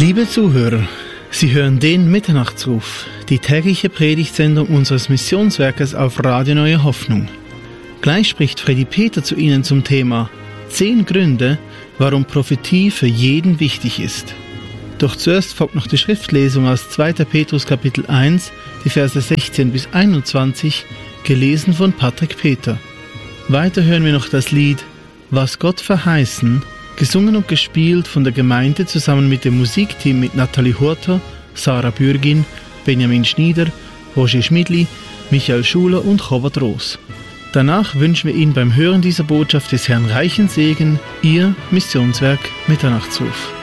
Liebe Zuhörer, Sie hören den Mitternachtsruf, die tägliche Predigtsendung unseres Missionswerkes auf Radio Neue Hoffnung. Gleich spricht Freddy Peter zu Ihnen zum Thema 10 Gründe, warum Prophetie für jeden wichtig ist. Doch zuerst folgt noch die Schriftlesung aus 2. Petrus Kapitel 1, die Verse 16 bis 21, gelesen von Patrick Peter. Weiter hören wir noch das Lied Was Gott verheißen, gesungen und gespielt von der Gemeinde zusammen mit dem Musikteam mit Nathalie Hurter, Sarah Bürgin, Benjamin Schnieder, Roger Schmidli, Michael Schuler und Howard Roos. Danach wünschen wir Ihnen beim Hören dieser Botschaft des Herrn reichen Segen, Ihr Missionswerk Mitternachtsruf.